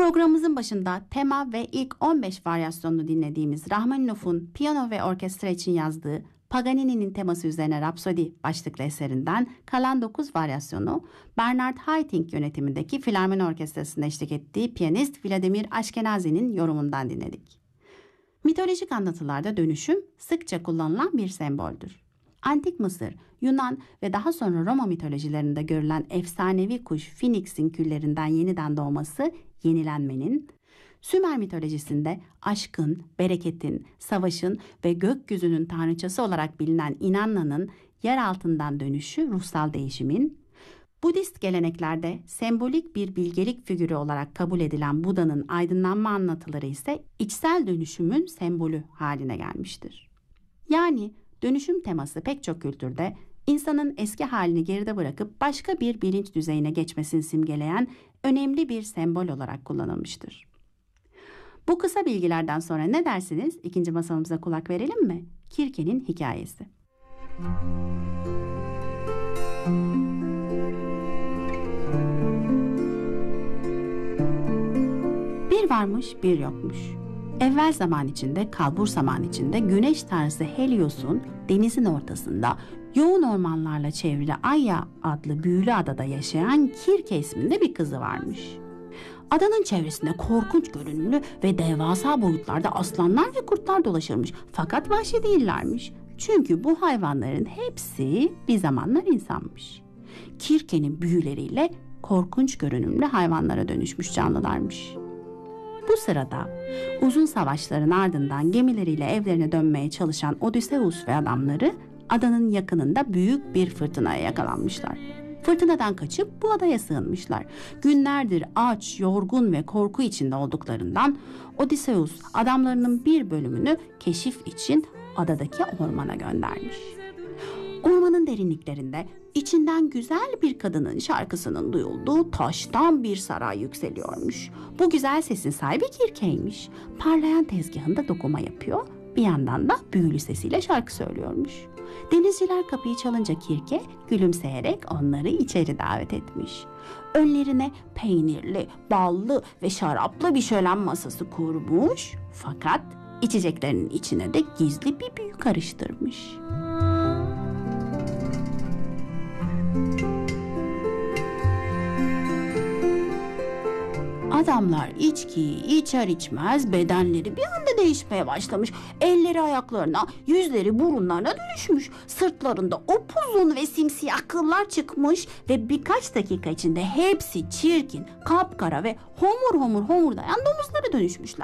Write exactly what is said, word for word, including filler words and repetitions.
Programımızın başında tema ve ilk on beş varyasyonunu dinlediğimiz Rahmaninov'un piyano ve orkestra için yazdığı Paganini'nin teması üzerine Rapsodi başlıklı eserinden kalan dokuz varyasyonu Bernard Haitink yönetimindeki Filarmoni Orkestrası'nda eşlik ettiği piyanist Vladimir Ashkenazy'nin yorumundan dinledik. Mitolojik anlatılarda dönüşüm sıkça kullanılan bir semboldür. Antik Mısır, Yunan ve daha sonra Roma mitolojilerinde görülen efsanevi kuş Phoenix'in küllerinden yeniden doğması yenilenmenin, Sümer mitolojisinde aşkın, bereketin, savaşın ve gökyüzünün tanrıçası olarak bilinen Inanna'nın yer altından dönüşü ruhsal değişimin, Budist geleneklerde sembolik bir bilgelik figürü olarak kabul edilen Buda'nın aydınlanma anlatıları ise içsel dönüşümün sembolü haline gelmiştir. Yani dönüşüm teması pek çok kültürde insanın eski halini geride bırakıp başka bir bilinç düzeyine geçmesini simgeleyen önemli bir sembol olarak kullanılmıştır. Bu kısa bilgilerden sonra ne dersiniz? İkinci masalımıza kulak verelim mi? Kirke'nin hikayesi. Bir varmış, bir yokmuş. Evvel zaman içinde, kalbur zaman içinde güneş tanrısı Helios'un denizin ortasında yoğun ormanlarla çevrili Ayya adlı büyülü adada yaşayan Kirke isminde bir kızı varmış. Adanın çevresinde korkunç görünümlü ve devasa boyutlarda aslanlar ve kurtlar dolaşırmış. Fakat vahşi değillermiş. Çünkü bu hayvanların hepsi bir zamanlar insanmış. Kirke'nin büyüleriyle korkunç görünümlü hayvanlara dönüşmüş canlılarmış. Bu sırada uzun savaşların ardından gemileriyle evlerine dönmeye çalışan Odysseus ve adamları adanın yakınında büyük bir fırtınaya yakalanmışlar. Fırtınadan kaçıp bu adaya sığınmışlar. Günlerdir aç, yorgun ve korku içinde olduklarından Odysseus adamlarının bir bölümünü keşif için adadaki ormana göndermiş. Ormanın derinliklerinde içinden güzel bir kadının şarkısının duyulduğu taştan bir saray yükseliyormuş. Bu güzel sesin sahibi Kirke'ymiş. Parlayan tezgahında dokuma yapıyor, bir yandan da büyülü sesiyle şarkı söylüyormuş. Denizciler kapıyı çalınca Kirke gülümseyerek onları içeri davet etmiş. Önlerine peynirli, ballı ve şaraplı bir şölen masası kurmuş. Fakat içeceklerinin içine de gizli bir büyü karıştırmış. Adamlar içkiyi içer içmez bedenleri bir anda değişmeye başlamış. Elleri ayaklarına, yüzleri burunlarına dönüşmüş. Sırtlarında upuzun ve simsiyah kıllar çıkmış ve birkaç dakika içinde hepsi çirkin, kapkara ve homur homur homurdayan domuzlara dönüşmüşler.